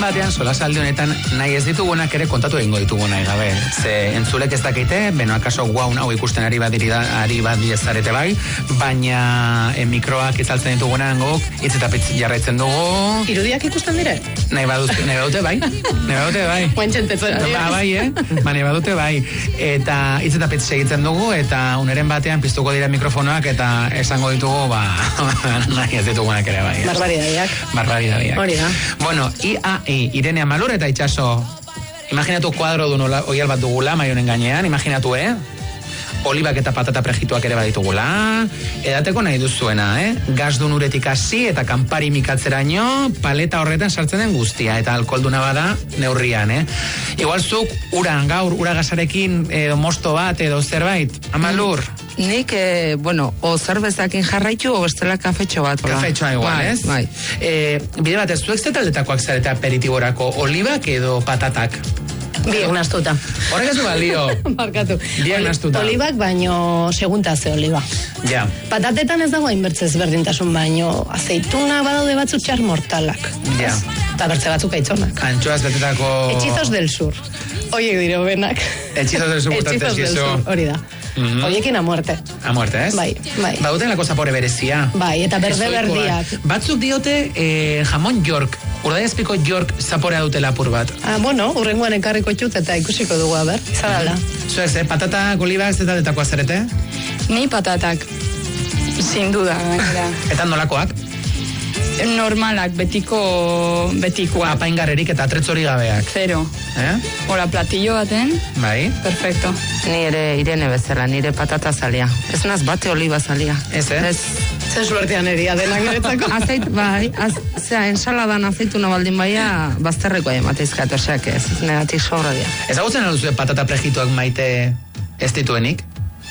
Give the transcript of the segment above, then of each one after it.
batean, solasaldi honetan, nahi ez ditugunak ere kontatu egingo ditugu nahi gabe. Ze entzulek ez dakite, beno, akaso guaun hau ikusten ari badiezarete bai, baina mikroak itzaltzen ditugunan guk, hitz eta pitz jarraitzen dugu. Irudiak ikusten dire? Nahi badute bai. Guantxentetzen. Bai, nahi badute bai. Eta hitz eta pitz segitzen dugu, eta uneren batean piztuko dira mikrofonoak, eta esango ditugu, nahi ez ditugunak ere bai. Barbaridadiak. Hori da. Bueno, Irene Amalur eta Itxaso, imaginatu kuadro duen oial bat dugula, maionen gainean, imaginatu, olibak eta patata prejituak ere baditugula, edateko nahi duzuena, gazdun uretik hasi eta kanpari mikatzeraino, paleta horretan sartzen den guztia, eta alkoholduna bada neurrian, Igual zuk, ura gasarekin, edo mosto bat, edo zerbait, Amalur? Nik, o zerbezakin jarraitu, o bestela kafetxo bat. Kafetxoa igual, ez? Bai. Bide bat, ez zuek zetaldetakoak zarete aperitiborako, olibak edo patatak? Biek nastuta. Horrek ez du balio. Markatu. Biek nastuta. Olibak baino seguntazio oliba. Ja. Patatetan ez dago hainbertzez berdintasun baino aceituna badaude batzu txar mortalak. Ja. Eta bertze batzuk aitzonak. Antxoaz betetako... Hechizos del sur. Oiek dire benak. Hechizos del sur gustatzen zizu. Hori da. Oiekin a muerte. A muerte, ez? Bai. Baduten lako zapore berezia. Bai, eta berdiak. Batzuk diote jamon York. Urdaiazpiko York zaporea dute lapur bat. Urrengoan ekarriko txut eta ikusiko dugu, a ber. Zarala. Zuek, patata olibak zetaldetako azarete? Ni patatak. Sin duda, gainera. Eta nolakoak? Normalak, betikoa. Apaingarrerik eta atretzori gabeak. Zero. Hola, platillo baten. Bai. Perfecto. Ni ere Irene bezala, nire patata zalia. Ez naz bate oliba zalia. Ez. Zer suertean eria denak niretzako. Azeit, bai, ensaladan azeituna baldin baia, bazterrekoa emateizkat, oseak ez negatik sobra dia. Ezagutzen alduzu patata prejituak maite ez dituenik?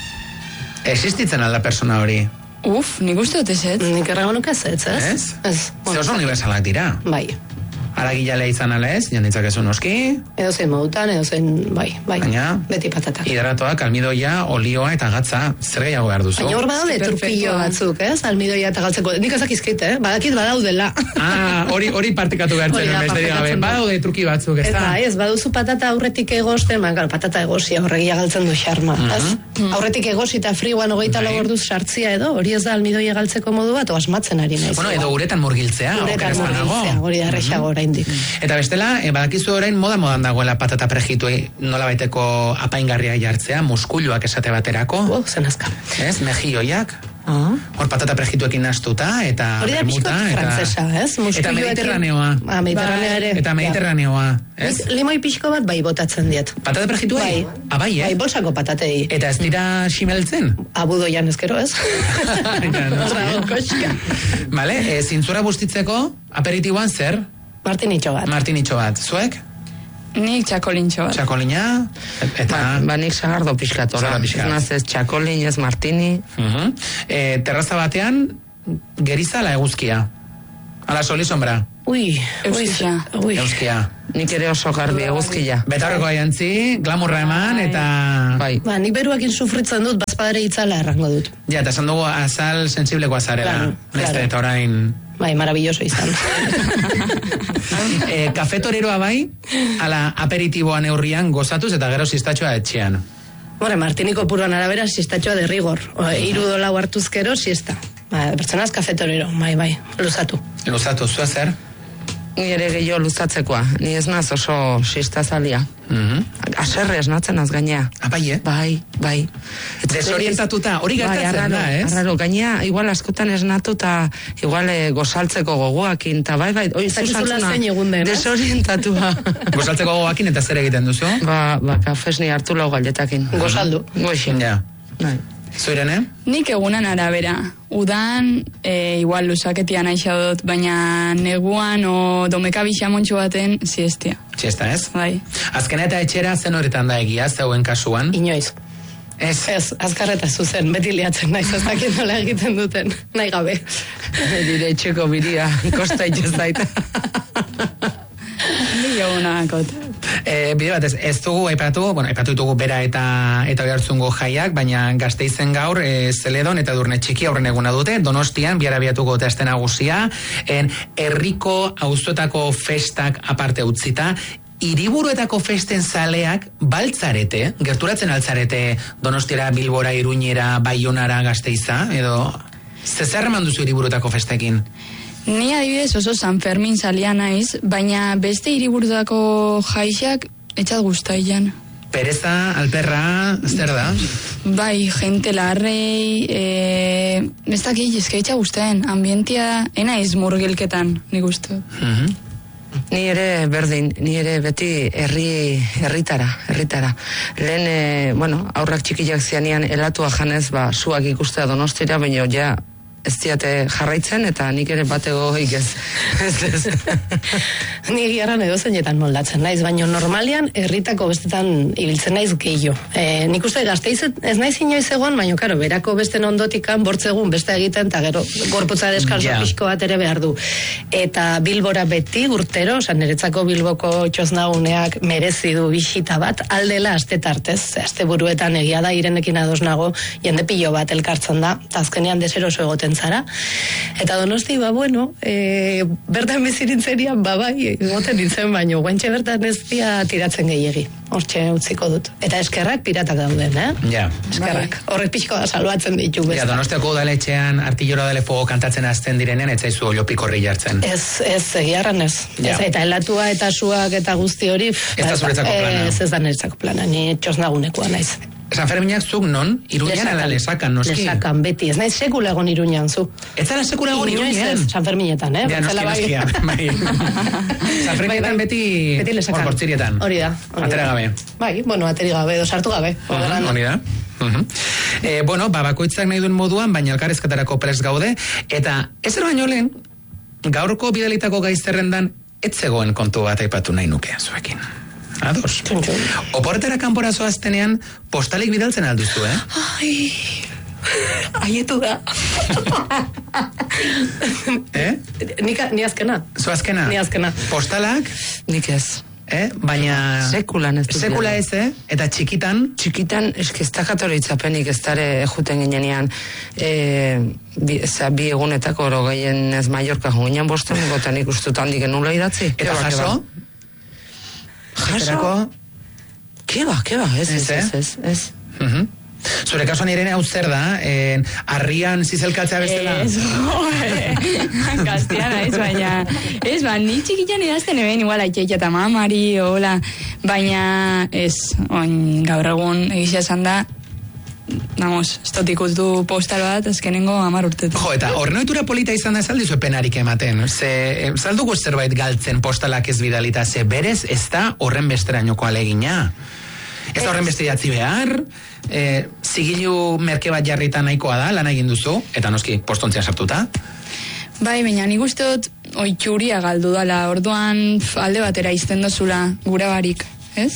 Existitzen alda persona hori? Nik uste dut ez. Nik errago nuke ez. Ez? Ze oso universalak dira. Bai. Aragilea izan ala ez, janditzak ez noski. Edo zen modutan, bai. Baina, beti patatak. Hidratoak, almidoia, olioa eta gatza, zer gehiago behar duzu? Baina hor badaude trukillo batzuk, ez? Almidoia eta gatzeko. Nik ezakizkit, badakit badaudela. Hori partikatu behar zen, besterik gabe. Badaude truki batzuk, ez da? Ez, baduzu patata aurretik egosten, patata egosia horregia galtzen du xarma, ez? Aurretik egosi eta friguan 24 orduz sartzia edo, hori ez da almidoia galtzeko modu bat, o asmatzen ari naiz. Edo uretan murgiltzea, hori da errexago oraindik. Eta bestela, badakizu orain modan dagoela patata prejituei nola baiteko apaingarria jartzea, muskuluak esate baterako. Zen azka. Ez, mejilloiak. Hor patata prejituekin nastuta, eta bermuta. Hori da pixko frantzesa, ez? Eta mediterraneoa. Mediterranea ere. Eta mediterraneoa, ez? Limoi pixko bat bai botatzen diet. Patata prejituei? Bai, bolsako patatei. Eta ez dira ximeltzen? Abudoian ezkero, ez? Vale, zintzura bustitzeko aperitiboan zer? Martinitxo bat. Zuek? Nik txakolintxo bat. Txakolina? Eta... nik sagardo pixkatora. Naz ez txakolin, ez martini. Terraza batean, gerizala eguzkia. Ala soli sombra. Eguzkia. Nik ere oso garbi eguzkia. Betarreko aiantzi, glamurra eman, eta... Bai. Nik beruakin sufritzen dut, bazpadare itzala errango dut. Ja, eta esan dugu azal sensibleko azarela. Neste, eta orain... Bai, maravilloso izan. Kafe toreroa bai, ala aperitiboa neurrian gozatuz eta gero sistatxoa etxean. Martiniko puruan arabera sistatxoa de rigor. 3 dolau hartuzkero siesta. Pertsonaz kafe torero, bai, luzatu. Luzatu, zua zer? Ni ere gehiago luzatzekoa. Ni ez naz oso sistazalia. Aserre esnatzen az gainea. Bai, Bai. Desorientatuta, hori gertatzen da, ez? Arraro, gainea, igual askotan esnatu eta igual gozaltzeko gogoakin, eta bai, zakizula zein egun den, desorientatua. Gozaltzeko gogoakin eta zer egiten duzu? Kafesni hartu lau galdetakin. Gozaldu. Goixin. Ja. Zuirene? Nik egunan arabera. Udan, igual luzaketia naixo dut, baina neguan o domeka bixamontxu baten siestia. Siesta, ez? Bai. Azkena eta etxera zen horretan da egia, zeuen kasuan? Inoiz. Ez, azkarreta zuzen, beti liatzen naiz, ez dakit nola egiten duten, nahi gabe. Dire etxeko biria, kosta itxez daita. Ni egunakot. Bide batez, ez dugu aipatu ditugu bera eta Oiartzungo jaiak, baina Gasteizen gaur Zeledon eta Edurne Txiki aurren eguna dute, Donostian bihar abiatuko testen nagusia, herriko auzoetako festak aparte utzita, hiriburuetako festen zaleak baltzarete, gerturatzen altzarete Donostiara, Bilbora, Iruñera, Baionara, Gasteiza, edo zer eman duzu hiriburuetako festekin? Ni adibidez oso San Fermin zalia naiz, baina beste hiriburutako jaixak etxat guztaian. Pereza, alperra, zer da? Bai, jente larrei, ez dakit, ezkaitza guztain, ambientia, enaiz murgilketan, nik uste. Ni ere berdin, ni ere beti herritara. Lehen, aurrak txikiak zianian elatua janez, suak ikustea Donostira, baina ja ez diate jarraitzen, eta nik ere batego hoik ez. Ni egiarran edo zeinetan moldatzen naiz, baina normalian herritako bestetan ibiltzen naiz gehiago. Nik uste Gasteiz ez naiz inoiz egon, baina karo, berako besten ondotikan bortzegun beste egiten, eta gero gorputza deskalso pixko bat ere behar du. Eta Bilbora beti urtero, niretzako Bilboko txoznaguneak merezi du bisita bat, aldela astetartez, asteburuetan egia da, Irenekin ados nago, jende pilo bat elkartzen da, eta azkenean deseroso egoten zara. Eta Donosti, bertan bizirintzerian, bai, egoten nintzen, baino, guantxe bertan ez dia tiratzen gehiegi. Hortxe utziko dut. Eta eskerrak piratak dauden, Ja. Eskerrak. Horrek pixko da salbatzen ditu besta. Ja, Donostiako udaletxean artillora dale fuego kantatzen azten direnean, ez zaizu olopik horri jartzen. Ez, egiarran ez. Ja. Eta elatua eta suak eta guzti hori... Ez da zuretzako plana. Ez da niretzako plana, ni txosnagunekoa naiz. San Ferminak zuk non? Iruñan ala Lesakan, noski? Lesakan, beti. Ez naiz sekula egon Iruñan, zu. Ez zara sekula egon Iruñan? San Ferminetan, Ja, noski. Bai. San Ferminetan beti Lesakan. Hortzirietan. Hori da. Atera gabe. Bai, ateri gabe, sartu gabe. Hori da. Bakoitzak nahi duen moduan, baina elkarrezketarako prest gaude, eta ezer baino lehen, gaurko bidalitako gaizterrendan, ez zegoen kontu bat aipatu nahi nuke zuekin. Ados. Oporretara kanpora zoaztenean, postalik bidaltzen alduzu, Aietu da. Ni azkena. Zoazkena? Ni azkena. Postalak? Nik ez. Baina... Sekulan ez dut. Sekula ez, Eta txikitan? Txikitan, eski ez dakatore itzapenik ez dara juten ginean, bi egunetako oro gehien ez Mallorca jonginan bosten, gotan ikustutan handik enula idatzi. Eta jaso? Jaso? Keba, ez. Zure kasuan Irene hau zer da, harrian zizelkatzea bestela? Gaztiana ez, baina ni txikitan idazten eben igual aitxeitxa eta mamari, hola, baina ez, gaur egun egizia esan da, ez dut ikustu postal bat, azkenengo 10 urtetu. Jo, eta horrenoitura polita izan da zaldizu penarik ematen. Zaldugu zerbait galtzen postalak ez bidalita, ze berez ez da horren besterainoko alegina. Ez da horren beste idatzi behar, zigilu merke bat jarrita nahikoa da, lan egin duzu, eta noski postontzia sartuta. Bai, baina nik uste dut oitxuria galdu dala, orduan alde batera izten dozula gura barik, ez?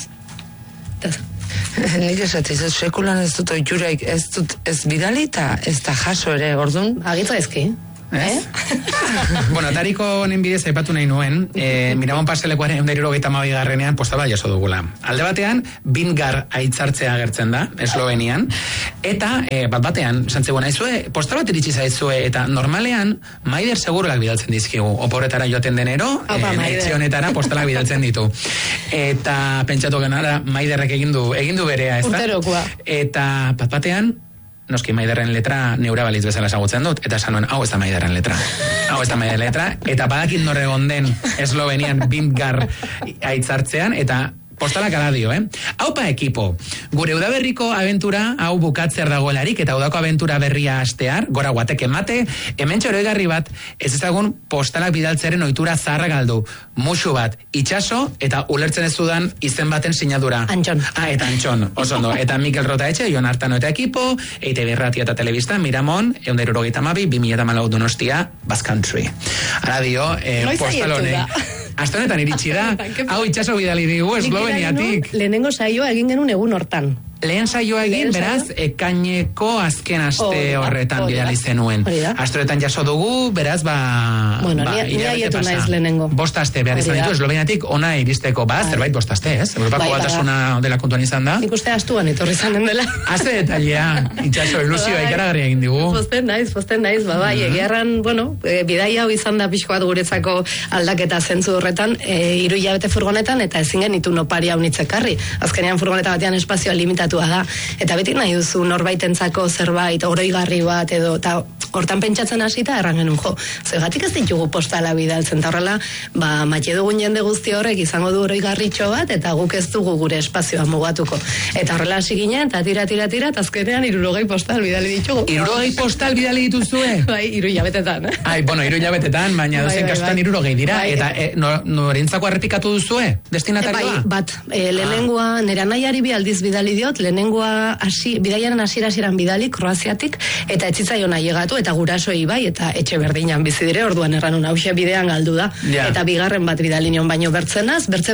Nik esatez, sekulan ez dut oitxuraik, ez bidalita, ez da jaso ere, orduan? Agitza ezki. Atariko honen bidez aipatu nahi nuen, Miramon Paselekoaren 172 garrenean postala jaso dugula. Alde batean, Bingar aitzartzea agertzen da, Eslovenian, eta bat batean, santzegoen aizue, postala bat iritsi zaizue, eta normalean, Maider segurolak bidaltzen dizkigu, oporretara joaten denero, etxionetara postala bidaltzen ditu. Eta pentsatu genara, Maiderrek egin du berea, ez da? Urterokoa. Eta bat batean, noski Maiderren letra neura baliz bezala esagutzen dut, eta esan nuen, hau ez da Maiderren letra. Eta badakit norregon den Eslovenian Bingar aitzartzean, eta postalak ala dio, Haupa ekipo, gure udaberriko abentura hau bukatzer dagoelarik, eta udako abentura berria hastear, gora guatek emate, hemen txoroigarri bat, ez ezagun postalak bidaltzeren ohitura zaharra galdu. Musu bat, itxaso, eta ulertzen ez dudan izen baten sinadura. Antxon. Eta Antxon, oso ondo. Eta Mikel Rotaetxe, Jon Artano eta ekipo, EITB Irratia eta Telebista, Miramon, 172, 2014 Donostia, Basque Country. Ara dio, postalonek. Astonetan iritsi da, hau itxaso bidali digu Esloveniatik. Lehenengo saioa egin genuen egun hortan. Lehen saioa egin, beraz, ekaineko azken aste horretan bidali zenuen. Aste horretan jaso dugu, beraz, bueno, ni aietu naiz lehenengo. Bost aste behar izan ditu, Esloveniatik ona iristeko, zerbait bost aste, ez? Europako batasuna dela kontuan izan da. Nik uste astuan etorri zanen dela. Azte detailea, itxaso, ilusioa ikaragarri egin digu. Posten naiz, bai, egiarran, bueno, bidaia hau izan da pixko bat guretzako aldaketa zentzu horretan, 3 hilabete furgonetan, eta ezin genitu nopari hau nitzekarri. Azkenean furgoneta batean espazioa limitatua da. Eta betik nahi duzu norbaitentzako zerbait, oroigarri bat edo, eta hortan pentsatzen hasita erran genuen, zergatik ez ditugu postala bidaltzen, eta horrela, matxe dugun jende guzti horrek izango du oroigarritxo bat, eta guk ez dugu gure espazioa mugatuko. Eta horrela hasi ginen, eta tira, eta azkenean 60 postal bidali ditugu. 60 postal bidali dituzue? Bai, 3 hilabetetan. Bueno, 3 hilabetetan, baina dozen kasutan 60 dira, eta norentzako errepikatu duzue, destinatarioa? Bat, lehenengoa, nera nahiari bi aldiz bidali diot, lehenengoa bidaiaren hasieran bidali, Kroaziatik, eta etzitzaion ailegatu, eta gurasoei bai, eta etxe berdinan bizi dire, orduan erranun hause bidean galdu da. Eta bigarren bat bidali nion baino bertzenaz, bertze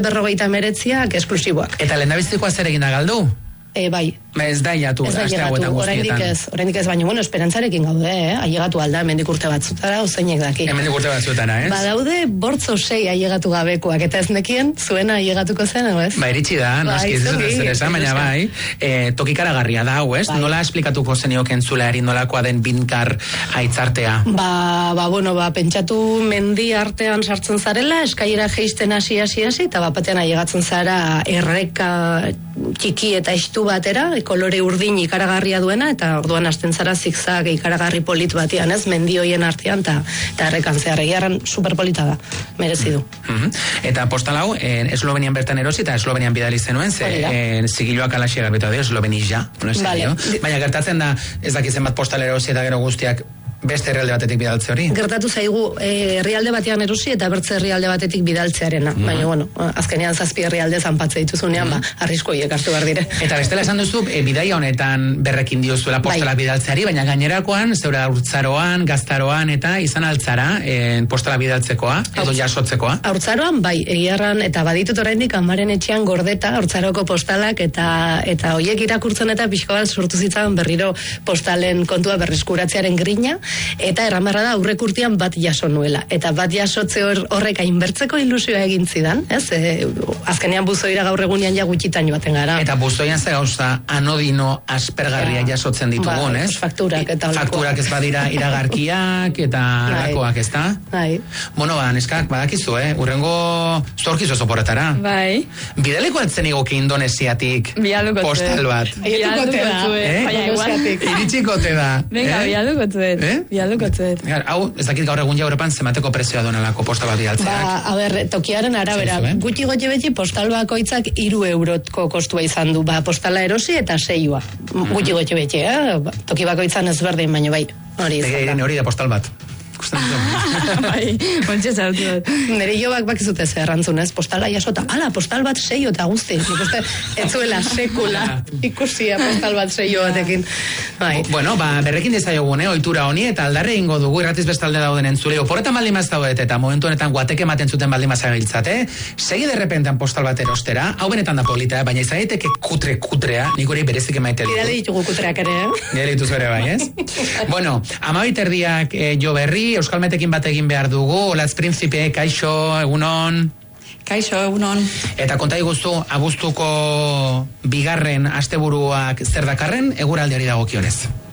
59 esklusiboak. Eta lehendabizikoa zer egin da galdu? Bai. Ez da hilatu, aste hauetan guztietan. Oraindik ez, baina, esperantzarekin gaude, ailegatu alda, hemendik urte batzutara, zeinek daki. Hemendik urte batzutara, ez? Badaude, bortzo 6 ailegatu gabekoak, eta ez nekien, zuena ailegatuko zen, ez? Iritsi da, noski ez zer esan, baina bai, tokikaragarria da, ez? Nola esplikatuko zenioken zuleari nolakoa den binkar aitzartea? Bueno, pentsatu mendi artean sartzen zarela, eskailera jeisten hasi, eta batean ailegatzen zara erreka txiki eta istu batera, kolore urdin ikaragarria duena, eta orduan hasten zara zigzag ikaragarri polit batian, ez, mendi hoien artean, eta errekan zehar egiarran superpolita da, merezi du. Eta postal hau, Eslovenian bertan erosi, eta Eslovenian bidali zenuen, zigiloak alaxia garbitu da, Eslovenija, baina gertatzen da, ez dakizen bat postal erosi eta gero guztiak beste herrialde batetik bidaltze hori? Gertatu zaigu, herrialde batean erosi eta bertze herrialde batetik bidaltzearena. Baina, bueno, azkenean 7 herrialde zanpatze dituzunean, arrisko hiek hartu behar dire. Eta bestela esan duzu, bidaia honetan berrekin diozuela postala bidaltzeari, baina gainerakoan, zeura Haurtzaroan, Gaztaroan, eta izan altzara, postala bidaltzekoa, edo jasotzekoa? Haurtzaroan, bai, egiarran, eta baditut oraindik amaren etxean gordeta, Haurtzaroko postalak, eta hoiek irakurtzen eta pixko bat sortu zitzan berriro postalen kontua berreskuratzearen grina, eta erramarra da aurrek urtean bat jaso nuela. Eta bat jasotze horrek hainbertzeko ilusioa egin zidan, ez? Azkenean buzoira gaur egunean ja gutxitan joaten gara. Eta buzoian ze gauza anodino aspergarria jasotzen ditugun, ez? Fakturak eta olakoak. Fakturak ez badira iragarkiak eta lakoak, ez da? Bai. Bueno, neskak, badakizu, urrengo zorkizu zoporretara. Bai. Bidaleko altzen igoki Indonesiatik postal bat. Iritsikote da. Venga, bialukotzuet. Bialukotzuet. Hau, ez dakit gaur egun Europan zemateko prezioa donalako postal bat bidaltzeak. Tokiaren arabera, gutxi gotxe beti postal bakoitzak 3 eurotko kostua izan du, postala erosi eta 6. Gutxi gotxe beti, toki bakoitzan ez berdin, baina bai, hori da postal bat. Bai, ontsa zautu dut. Nere jobak bakizute zerrantzunez, postala jasota, postal bat 6 eta guzti. Ez zuela sekula ikusia postal bat 6 batekin. Bueno, berrekin dezaiogun, ohitura honi, eta aldarre ingo dugu irratiz bestalde dauden entzule. Oporretan baldin maztaudet, eta momentu honetan guateke ematen zuten baldin mazabiltzate, segi derrepentan postal bat erostera, hau benetan da polita, baina izaiteke kutrea, nik hori berezik emaite dugu. Bidale ditugu kutreak ere, Nire dituz ere bai, ez? Bueno, 12:00 jo berri, Euskalmetekin bat egin behar dugu, Olatz Prinzipe, kaixo, egunon. Kaixo, egunon. Eta konta iguzu, abuztuko bigarren asteburuak zer dakarren, eguraldiari dagokionez.